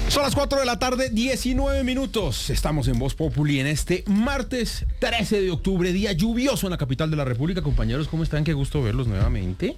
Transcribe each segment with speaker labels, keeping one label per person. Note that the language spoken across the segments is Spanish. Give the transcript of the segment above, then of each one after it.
Speaker 1: Son las 4 de la tarde, 19 minutos. Estamos en Voz Populi en este martes 13 de octubre, día lluvioso en la capital de la República. Compañeros, ¿cómo están? Qué gusto verlos nuevamente.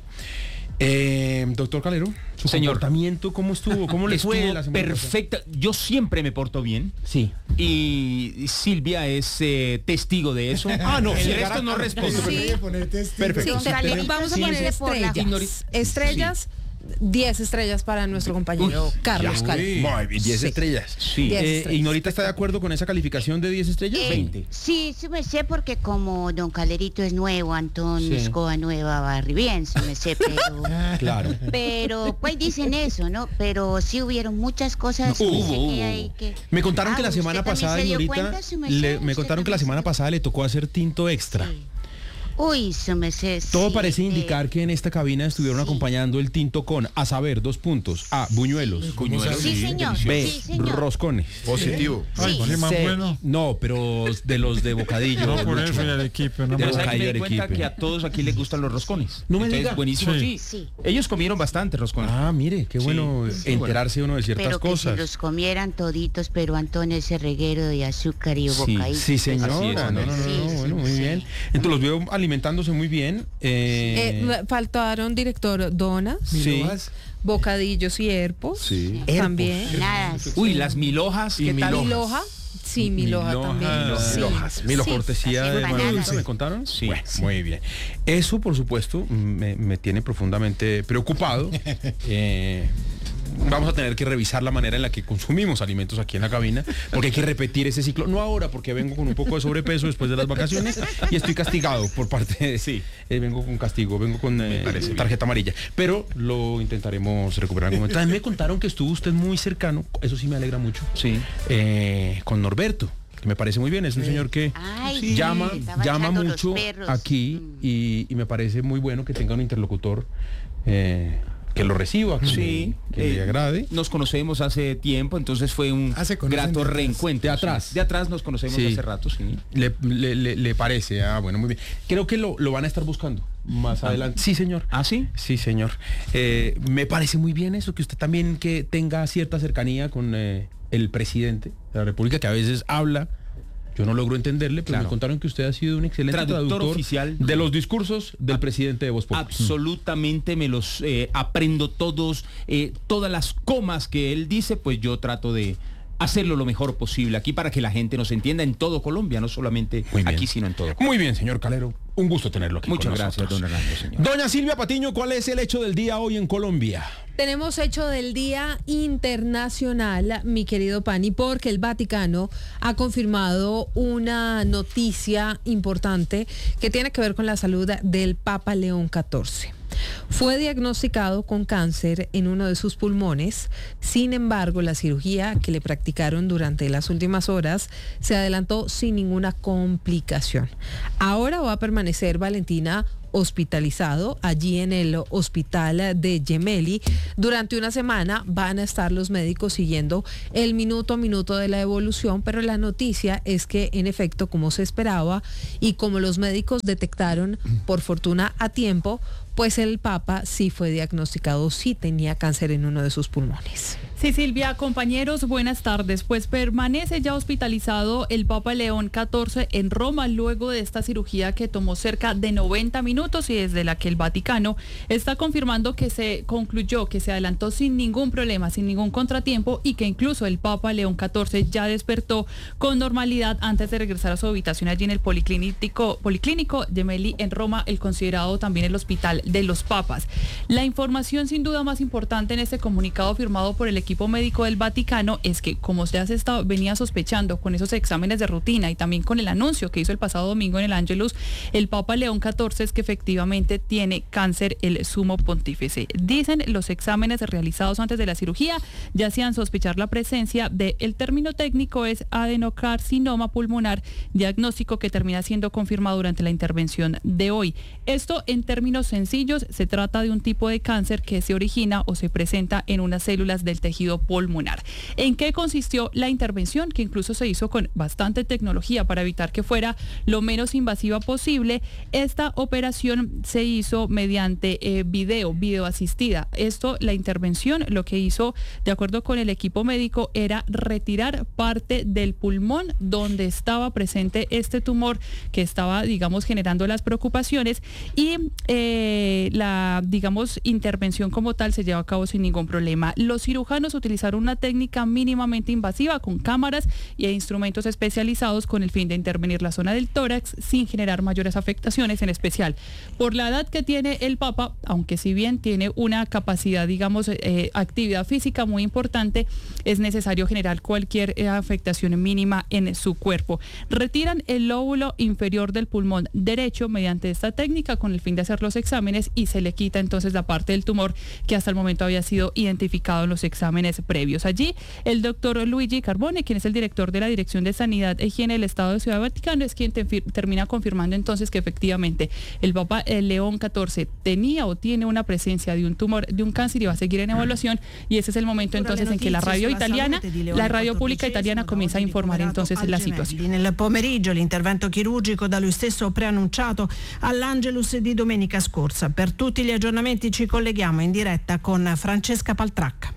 Speaker 1: Doctor Calero, su comportamiento, ¿cómo estuvo? ¿Cómo le fue la semana
Speaker 2: perfecta. Yo siempre me porto bien.
Speaker 1: Sí.
Speaker 2: Y Silvia es testigo de eso.
Speaker 1: No,
Speaker 2: el resto no responde.
Speaker 3: Sí.
Speaker 1: Perfecto.
Speaker 3: Sí, vamos a poner estrellas. Estrellas. 10 estrellas para nuestro compañero Carlos Calero.
Speaker 1: Muy bien, 10 estrellas.
Speaker 2: Sí.
Speaker 3: 10 estrellas.
Speaker 1: ¿Ignorita está de acuerdo con esa calificación de 10 estrellas?
Speaker 2: 20.
Speaker 4: Sí, sí me sé porque como don Calerito es nuevo, Antón
Speaker 1: Sí.
Speaker 4: Escoba Nueva va re bien, sí me sé, pero...
Speaker 1: Claro.
Speaker 4: Pero pues dicen eso, ¿no? Pero sí hubieron muchas cosas
Speaker 1: No,
Speaker 4: que sé
Speaker 1: hubo.
Speaker 4: que hay que...
Speaker 1: Me contaron que la
Speaker 4: ¿usted
Speaker 1: semana
Speaker 4: también
Speaker 1: pasada,
Speaker 4: se dio
Speaker 1: Ignorita,
Speaker 4: cuenta, su merced?
Speaker 1: me
Speaker 4: ¿Usted
Speaker 1: contaron que la
Speaker 4: también
Speaker 1: semana
Speaker 4: se-
Speaker 1: pasada le tocó hacer tinto extra.
Speaker 4: Sí. Uy, su merced,
Speaker 1: Todo
Speaker 4: sí,
Speaker 1: parece indicar que en esta cabina estuvieron
Speaker 4: sí.
Speaker 1: acompañando el tinto con, a saber, 2 puntos. A, buñuelos.
Speaker 4: Sí, señor.
Speaker 1: B,
Speaker 4: Sí, señor.
Speaker 1: roscones.
Speaker 5: Positivo.
Speaker 4: Sí.
Speaker 3: Ay,
Speaker 5: más
Speaker 1: C,
Speaker 5: bueno.
Speaker 1: no, pero de los de bocadillo.
Speaker 5: No, por
Speaker 1: mucho.
Speaker 5: eso el equipo. No
Speaker 2: Pero
Speaker 5: me-
Speaker 2: ¿sabe que me
Speaker 1: Bocadillo
Speaker 2: di cuenta
Speaker 1: Arequipe.
Speaker 2: que a todos aquí les gustan los roscones?
Speaker 1: No me
Speaker 2: Entonces,
Speaker 1: diga.
Speaker 2: buenísimo, sí.
Speaker 4: Sí.
Speaker 2: Ellos comieron bastante roscones.
Speaker 1: Ah, mire, qué bueno
Speaker 2: Sí,
Speaker 1: enterarse uno de ciertas
Speaker 4: Pero que
Speaker 1: cosas.
Speaker 4: si los comieran toditos, pero Antón ese reguero de azúcar y
Speaker 2: Sí,
Speaker 4: bocadillo.
Speaker 1: Sí, señora.
Speaker 2: Así es,
Speaker 1: No, no, no,
Speaker 4: sí,
Speaker 1: no,
Speaker 4: sí,
Speaker 1: bueno, muy
Speaker 4: sí.
Speaker 1: bien. Entonces los veo alimentándose muy bien.
Speaker 3: Faltaron director donas,
Speaker 1: Sí.
Speaker 3: bocadillos y herpos.
Speaker 1: Sí.
Speaker 3: También.
Speaker 4: Nada. sí.
Speaker 2: Uy, las milhojas,
Speaker 1: Y
Speaker 2: ¿qué tal?
Speaker 3: Miloja. Sí, Miloja también. Sí.
Speaker 1: Milo
Speaker 4: Sí,
Speaker 1: cortesía
Speaker 4: así
Speaker 1: de
Speaker 4: empanadas.
Speaker 1: Manuelita, ¿me contaron?
Speaker 2: Sí.
Speaker 1: Bueno, muy bien. Eso, por supuesto, me tiene profundamente preocupado. Vamos a tener que revisar la manera en la que consumimos alimentos aquí en la cabina, porque hay que repetir ese ciclo. No ahora, porque vengo con un poco de sobrepeso después de las vacaciones y estoy castigado por parte de...
Speaker 2: Sí.
Speaker 1: Vengo con castigo, vengo con tarjeta amarilla. Pero lo intentaremos recuperar en algún momento. También me contaron que estuvo usted muy cercano, eso sí me alegra mucho,
Speaker 2: Sí.
Speaker 1: con Norberto, que me parece muy bien. Es un señor que
Speaker 4: Ay,
Speaker 1: sí,
Speaker 4: sí,
Speaker 1: llama
Speaker 4: estaba
Speaker 1: llama
Speaker 4: echando los
Speaker 1: mucho
Speaker 4: perros.
Speaker 1: aquí y me parece muy bueno que tenga un interlocutor que lo reciba, que,
Speaker 2: Sí,
Speaker 1: que le agrade.
Speaker 2: Nos conocemos hace tiempo, entonces fue un
Speaker 5: Ah, se conocen
Speaker 2: grato
Speaker 5: de atrás.
Speaker 2: reencuentro.
Speaker 1: De atrás.
Speaker 2: Sí. De atrás nos conocemos
Speaker 1: Sí.
Speaker 2: hace rato, sí.
Speaker 1: Le parece, bueno, muy bien. Creo que lo van a estar buscando más adelante. Sí, señor.
Speaker 2: ¿Ah, sí?
Speaker 1: Sí, señor. Me parece muy bien eso, que usted también que tenga cierta cercanía con el presidente de la República, que a veces habla. Yo no logro entenderle, pero
Speaker 2: Claro.
Speaker 1: me contaron que usted ha sido un excelente
Speaker 2: Traductor oficial.
Speaker 1: de los discursos del presidente de Voz Populi.
Speaker 2: Absolutamente me los aprendo todos, todas las comas que él dice, pues yo trato de hacerlo lo mejor posible aquí para que la gente nos entienda en todo Colombia, no solamente
Speaker 1: Muy bien.
Speaker 2: aquí, sino en todo.
Speaker 1: Muy bien, señor Calero. Un gusto tenerlo aquí.
Speaker 2: Muchas
Speaker 1: con
Speaker 2: gracias,
Speaker 1: nosotros.
Speaker 2: don Hernando, señor.
Speaker 1: Doña Silvia Patiño, ¿cuál es el hecho del día hoy en Colombia?
Speaker 3: Tenemos hecho del Día Internacional, mi querido Pani, porque el Vaticano ha confirmado una noticia importante que tiene que ver con la salud del Papa León XIV. Fue diagnosticado con cáncer en uno de sus pulmones. Sin embargo, la cirugía que le practicaron durante las últimas horas se adelantó sin ninguna complicación. Ahora va a permanecer Valentina hospitalizado allí en el hospital de Gemelli. Durante una semana van a estar los médicos siguiendo el minuto a minuto de la evolución, pero la noticia es que en efecto, como se esperaba y como los médicos detectaron por fortuna a tiempo, pues el Papa sí fue diagnosticado, sí tenía cáncer en uno de sus pulmones.
Speaker 6: Sí, Silvia, compañeros, buenas tardes. Pues permanece ya hospitalizado el Papa León XIV en Roma luego de esta cirugía que tomó cerca de 90 minutos y desde la que el Vaticano está confirmando que se concluyó, que se adelantó sin ningún problema, sin ningún contratiempo y que incluso el Papa León XIV ya despertó con normalidad antes de regresar a su habitación allí en el Policlínico Gemelli en Roma, el considerado también el hospital de los papas. La información sin duda más importante en este comunicado firmado por el equipo médico del Vaticano es que, como ya venía sospechando con esos exámenes de rutina y también con el anuncio que hizo el pasado domingo en el Angelus, el Papa León XIV es que efectivamente tiene cáncer el sumo pontífice. Dicen los exámenes realizados antes de la cirugía ya hacían sospechar la presencia de, el término técnico es adenocarcinoma pulmonar, diagnóstico que termina siendo confirmado durante la intervención de hoy. Esto en términos sencillos se trata de un tipo de cáncer que se origina o se presenta en unas células del tejido tejido pulmonar. ¿En qué consistió la intervención? Que incluso se hizo con bastante tecnología para evitar que fuera lo menos invasiva posible. Esta operación se hizo mediante video asistida. Esto, la intervención, lo que hizo, de acuerdo con el equipo médico, era retirar parte del pulmón donde estaba presente este tumor que estaba, digamos, generando las preocupaciones, y la, digamos, intervención como tal se lleva a cabo sin ningún problema. Los cirujanos utilizaron una técnica mínimamente invasiva con cámaras e instrumentos especializados con el fin de intervenir la zona del tórax sin generar mayores afectaciones, en especial por la edad que tiene el Papa, aunque si bien tiene una capacidad, digamos, actividad física muy importante, es necesario generar cualquier afectación mínima en su cuerpo. Retiran el lóbulo inferior del pulmón derecho mediante esta técnica con el fin de hacer los exámenes, y se le quita entonces la parte del tumor que hasta el momento había sido identificado en los exámenes previos. Allí el doctor Luigi Carbone, quien es el director de la Dirección de Sanidad e Higiene del Estado de Ciudad Vaticano, es quien termina confirmando entonces que efectivamente el Papa León XIV tenía o tiene una presencia de un tumor, de un cáncer, y va a seguir en evaluación, y ese es el momento entonces en que la radio italiana, la radio pubblica italiana, comienza a informare entonces la situazione.
Speaker 5: Nel pomeriggio l'intervento chirurgico da lui stesso preannunciato all'Angelus di domenica scorsa. Per tutti gli aggiornamenti ci colleghiamo in diretta con Francesca Paltracca.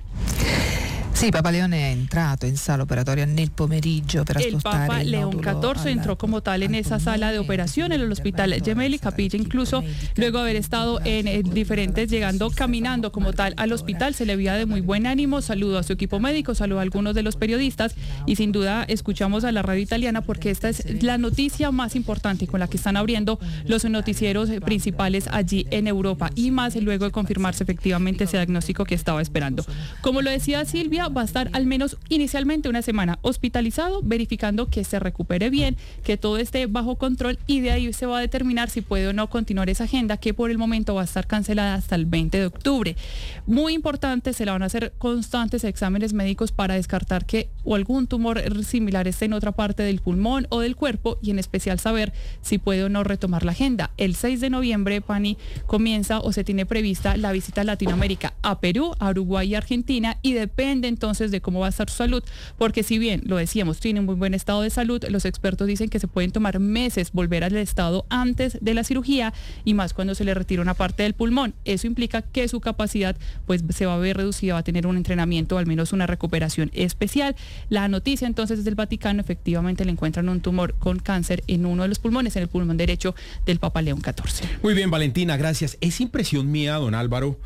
Speaker 7: Sì, Papa Leone è entrato in sala operatoria nel pomeriggio per
Speaker 6: El Papa León XIV entró como tal en esa sala de operación en el Hospital Gemelli Capilla. Incluso luego de haber estado en diferentes, llegando caminando como tal al hospital, se le veía de muy buen ánimo. Saludó a su equipo médico, saludó a algunos de los periodistas, y sin duda escuchamos a la radio italiana porque esta es la noticia más importante con la que están abriendo los noticieros principales allí en Europa, y más luego de confirmarse efectivamente ese diagnóstico que estaba esperando. Como lo decía Silvia, va a estar al menos inicialmente una semana hospitalizado, verificando que se recupere bien, que todo esté bajo control, y de ahí se va a determinar si puede o no continuar esa agenda, que por el momento va a estar cancelada hasta el 20 de octubre. Muy importante, se le van a hacer constantes exámenes médicos para descartar que o algún tumor similar esté en otra parte del pulmón o del cuerpo, y en especial saber si puede o no retomar la agenda. El 6 de noviembre, Pani, comienza o se tiene prevista la visita a Latinoamérica, a Perú, a Uruguay y Argentina, y depende entonces de cómo va a estar su salud, porque si bien, lo decíamos, tiene un muy buen estado de salud, los expertos dicen que se pueden tomar meses volver al estado antes de la cirugía, y más cuando se le retira una parte del pulmón. Eso implica que su capacidad pues se va a ver reducida, va a tener un entrenamiento, o al menos una recuperación especial. La noticia entonces desde el Vaticano, efectivamente le encuentran un tumor con cáncer en uno de los pulmones, en el pulmón derecho del Papa León XIV.
Speaker 1: Muy bien, Valentina, gracias. Es impresión mía, don Álvaro,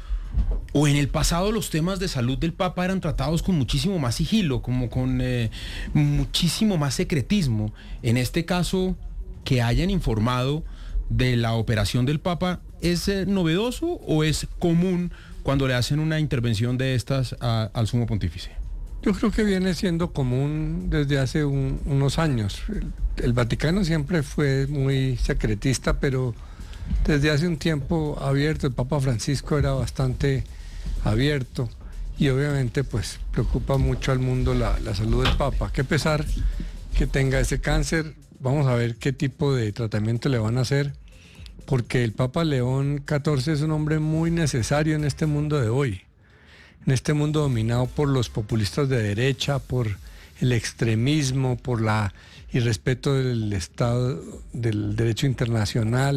Speaker 1: o en el pasado los temas de salud del Papa eran tratados con muchísimo más sigilo, como con muchísimo más secretismo. En este caso, que hayan informado de la operación del Papa, ¿es novedoso o es común cuando le hacen una intervención de estas al Sumo Pontífice?
Speaker 8: Yo creo que viene siendo común desde hace unos años. El Vaticano siempre fue muy secretista, pero desde hace un tiempo abierto. El Papa Francisco era bastante abierto, y obviamente pues preocupa mucho al mundo la salud del Papa. Qué pesar que tenga ese cáncer. Vamos a ver qué tipo de tratamiento le van a hacer, porque el Papa León XIV es un hombre muy necesario en este mundo de hoy, en este mundo dominado por los populistas de derecha, por el extremismo, por la irrespeto del Estado, del derecho internacional.